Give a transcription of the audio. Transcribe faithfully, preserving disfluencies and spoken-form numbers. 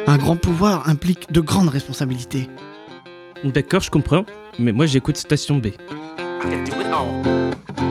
Un grand pouvoir implique de grandes responsabilités. D'accord, je comprends, mais moi j'écoute Station B. I can do it all.